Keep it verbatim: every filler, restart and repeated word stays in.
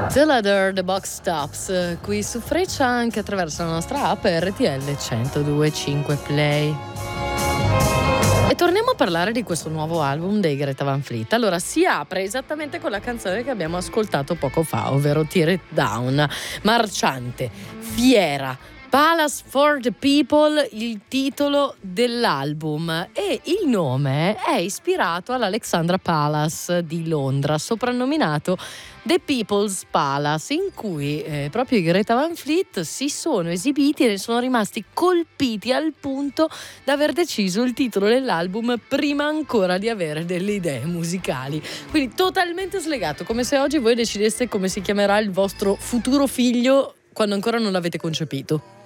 Ladder, The Box Tops, qui su Freccia, anche attraverso la nostra app R T L centodue e cinque Play. E torniamo a parlare di questo nuovo album dei Greta Van Fleet. Allora, si apre esattamente con la canzone che abbiamo ascoltato poco fa, ovvero Tear It Down, marciante, fiera, Palace for the People, il titolo dell'album, e il nome è ispirato all'Alexandra Palace di Londra, soprannominato The People's Palace, in cui eh, proprio i Greta Van Fleet si sono esibiti e ne sono rimasti colpiti al punto da aver deciso il titolo dell'album prima ancora di avere delle idee musicali. Quindi totalmente slegato, come se oggi voi decideste come si chiamerà il vostro futuro figlio quando ancora non l'avete concepito.